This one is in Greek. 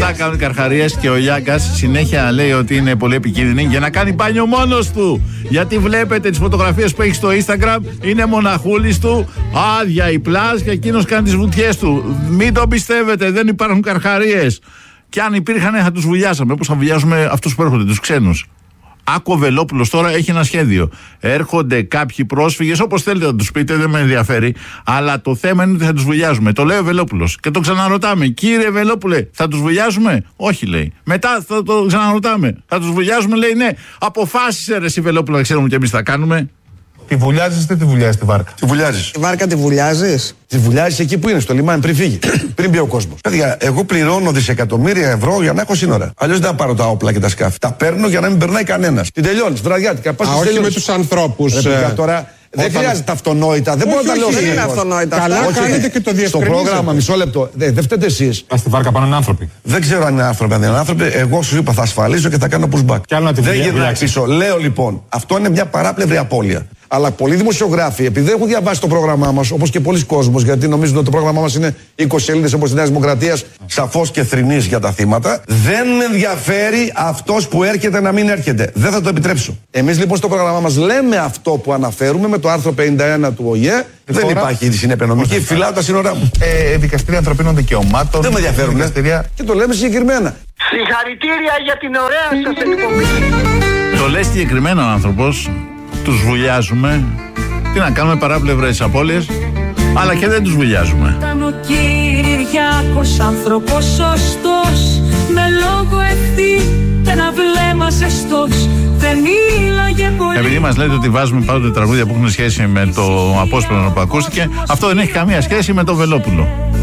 Αυτά κάνουν καρχαρίες και ο Γιάγκας συνέχεια λέει ότι είναι πολύ επικίνδυνη για να κάνει μπάνιο μόνος του. Γιατί βλέπετε τις φωτογραφίες που έχει στο Instagram, είναι μοναχούλης του, άδεια η πλάζ και εκείνος κάνει τις βουτιές του. Μην το πιστεύετε, δεν υπάρχουν καρχαρίες. Και αν υπήρχαν θα τους βουλιάσαμε, όπως θα βουλιάζουμε αυτούς που έρχονται, τους ξένους. Άκο Βελόπουλος τώρα έχει ένα σχέδιο. Έρχονται κάποιοι πρόσφυγες, όπως θέλετε να τους πείτε, δεν με ενδιαφέρει. Αλλά το θέμα είναι ότι θα τους βουλιάζουμε. Το λέει ο Βελόπουλος. Και το ξαναρωτάμε. Κύριε Βελόπουλε, θα τους βουλιάζουμε? Όχι, λέει. Μετά θα το ξαναρωτάμε. Θα τους βουλιάζουμε? Λέει ναι. Αποφάσισε ρε εσύ Βελόπουλο, να ξέρουμε κι εμείς τι θα κάνουμε. Τη βουλιάζεις ή τη βουλιάζεις τη βάρκα? Τη βουλιάζεις. Τη βάρκα τη βουλιάζεις? Τη βουλιάζεις εκεί που είναι, στο λιμάνι, πριν φύγει. Πριν μπει ο κόσμος. Παιδιά, εγώ πληρώνω δισεκατομμύρια ευρώ για να έχω σύνορα. Αλλιώς δεν θα πάρω τα όπλα και τα σκάφη. Τα παίρνω για να μην περνάει κανένας. Την τελειώνεις, βραδιάτικα. Όχι με τους ανθρώπους. Τώρα δεν χρειάζεται αυτονόητα. Δεν μπορώ να τα λέω. Δεν είναι αυτονόητα. Καλά κάνετε και το διευκρινίζετε. Στο πρόγραμμα, μισό λεπτό. Δεν φταίτε εσείς. Στη βάρκα πάνε άνθρωποι. Δεν ξέρω αν είναι άνθρωποι, αν δεν είναι άνθρωποι. Εγώ σου είπα θα ασφαλίσω και θα κάνω pushback. Δεν γυρνάει πίσω. Λέω λοιπόν, αυτό είναι μια παράπλευρη απώλεια. Αλλά πολλοί δημοσιογράφοι, επειδή δεν έχουν διαβάσει το πρόγραμμά μας, όπως και πολλοί κόσμος, γιατί νομίζουν ότι το πρόγραμμά μας είναι 20 σελίδες όπως τη Νέα Δημοκρατία, σαφώς και θρηνής για τα θύματα, δεν με ενδιαφέρει αυτός που έρχεται να μην έρχεται. Δεν θα το επιτρέψω. Εμείς λοιπόν στο πρόγραμμά μας λέμε αυτό που αναφέρουμε με το άρθρο 51 του ΟΗΕ. Δεν υπάρχει συνέπεια νομική. Φυλάω τα σύνορά μου. Δικαστήρια ανθρωπίνων δικαιωμάτων. Δεν με ενδιαφέρουν. Και το λέμε συγκεκριμένα. Συγχαρητήρια για την ωραία σας εκπομπή. Το λέει συγκεκριμένα ο άνθρωπος. Τους βουλιάζουμε. Τι να κάνουμε, παράπλευρες απώλειες. Αλλά και δεν τους βουλιάζουμε. Ήταν ο Κυριάκος άνθρωπος σωστός, με λόγο ευθύ και ένα βλέμμα ζεστός. Δεν μίλαγε πολύ. Επειδή μας λέτε ότι βάζουμε πάντοτε τραγούδια που έχουν σχέση με το απόσπασμα που ακούστηκε, αυτό δεν έχει καμία σχέση με το Βελόπουλο.